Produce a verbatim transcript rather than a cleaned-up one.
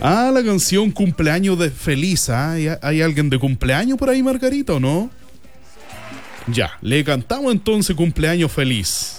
Ah, la canción Cumpleaños de Feliz. ¿Ah? ¿Hay, ¿Hay alguien de cumpleaños por ahí, Margarita, o no? Ya, le cantamos entonces Cumpleaños Feliz.